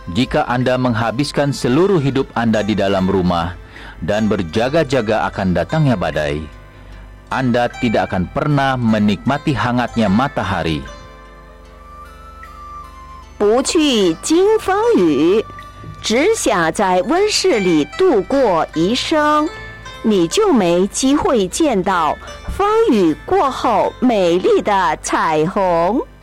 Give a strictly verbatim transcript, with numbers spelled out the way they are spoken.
Jika Anda menghabiskan seluruh hidup Anda di dalam rumah dan berjaga-jaga akan datangnya badai, Anda tidak akan pernah menikmati hangatnya matahari. 不去经风雨，只想在温室里度过一生，你就没机会见到风雨过后美丽的彩虹。